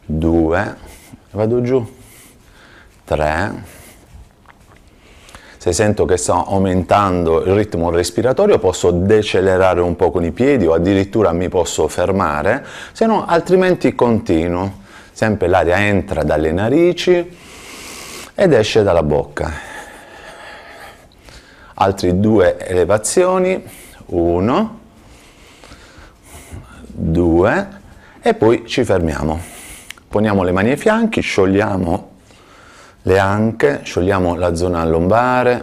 2, vado giù, 3. Se sento che sto aumentando il ritmo respiratorio posso decelerare un po' con i piedi o addirittura mi posso fermare, se no altrimenti continuo. Sempre l'aria entra dalle narici ed esce dalla bocca. Altri 2 elevazioni, 1, 2 e poi ci fermiamo. Poniamo le mani ai fianchi, sciogliamo le anche, sciogliamo la zona lombare,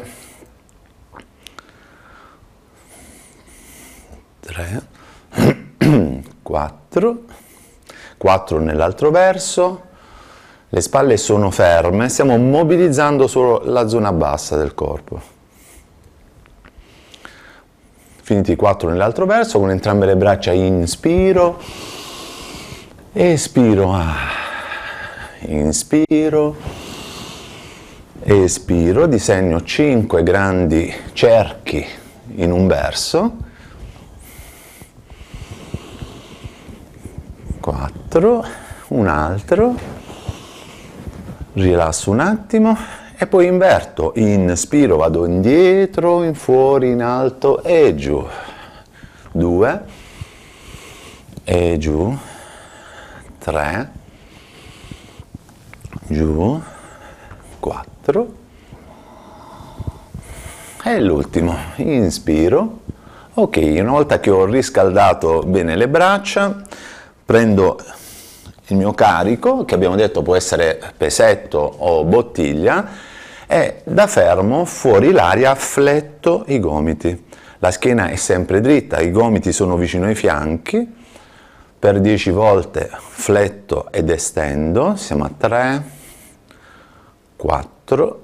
3, 4, 4 nell'altro verso, le spalle sono ferme, stiamo mobilizzando solo la zona bassa del corpo. Finiti 4 nell'altro verso, con entrambe le braccia inspiro, espiro, inspiro, espiro, disegno 5 grandi cerchi in un verso, 4, un altro, rilasso un attimo e poi inverto, inspiro, vado indietro, in fuori, in alto e giù, 2, e giù, 3, giù, 4, e l'ultimo, inspiro, ok, una volta che ho riscaldato bene le braccia, prendo il mio carico, che abbiamo detto può essere pesetto o bottiglia, e da fermo fuori l'aria fletto i gomiti. La schiena è sempre dritta, i gomiti sono vicino ai fianchi, per 10 volte fletto ed estendo, siamo a 3, 4,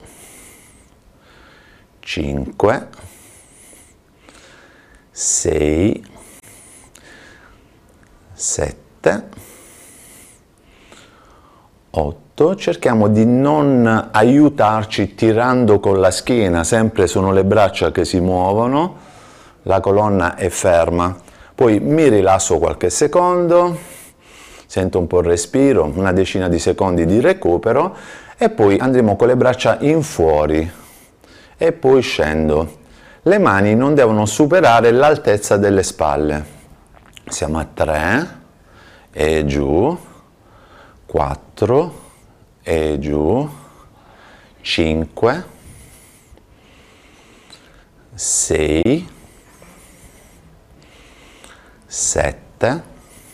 5, 6, 7, 8, cerchiamo di non aiutarci tirando con la schiena, sempre sono le braccia che si muovono, la colonna è ferma. Poi mi rilasso qualche secondo, sento un po' il respiro, una decina di secondi di recupero e poi andremo con le braccia in fuori e poi scendo. Le mani non devono superare l'altezza delle spalle. Siamo a 3 e giù, 4 e giù, 5, 6, 7,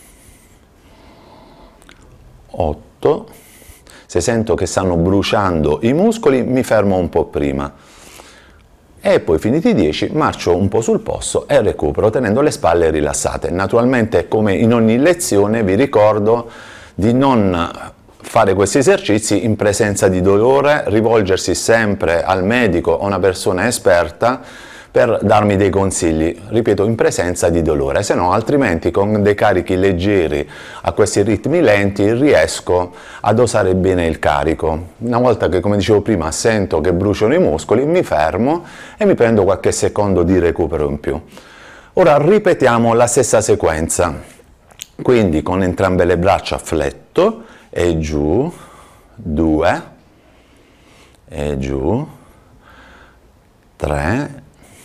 8, se sento che stanno bruciando i muscoli mi fermo un po' prima e poi finiti i 10 marcio un po' sul posto e recupero tenendo le spalle rilassate. Naturalmente, come in ogni lezione, vi ricordo di non fare questi esercizi in presenza di dolore, rivolgersi sempre al medico o a una persona esperta per darmi dei consigli, ripeto, in presenza di dolore, se no altrimenti con dei carichi leggeri a questi ritmi lenti riesco a dosare bene il carico. Una volta che, come dicevo prima, sento che bruciano i muscoli, mi fermo e mi prendo qualche secondo di recupero in più. Ora ripetiamo la stessa sequenza, quindi con entrambe le braccia fletto e giù, 2 e giù, 3.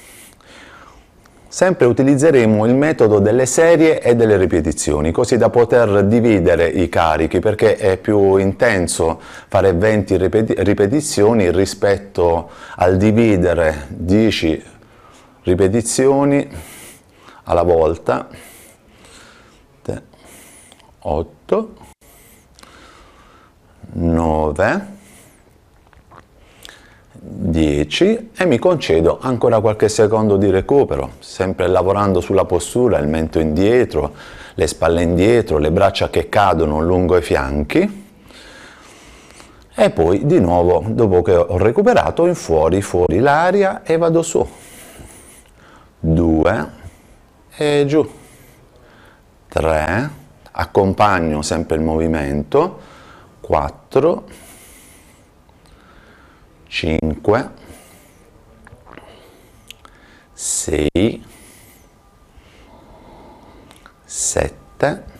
Sempre utilizzeremo il metodo delle serie e delle ripetizioni, così da poter dividere i carichi, perché è più intenso fare 20 ripetizioni rispetto al dividere 10 ripetizioni alla volta. 8, 9, 10 e mi concedo ancora qualche secondo di recupero, sempre lavorando sulla postura, il mento indietro, le spalle indietro, le braccia che cadono lungo i fianchi e poi di nuovo, dopo che ho recuperato, in fuori l'aria e vado su, 2 e giù, 3, accompagno sempre il movimento, 4, 5, 6, 7,